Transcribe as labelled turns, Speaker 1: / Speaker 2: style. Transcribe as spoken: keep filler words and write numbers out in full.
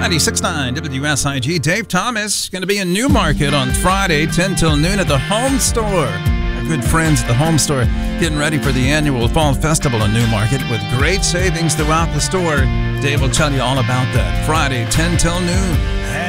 Speaker 1: ninety-six point nine W S I G. Dave Thomas going to be in Newmarket on Friday, ten till noon at the Home Store. Our good friends at the Home Store getting ready for the annual Fall Festival in Newmarket with great savings throughout the store. Dave will tell you all about that Friday, ten till noon.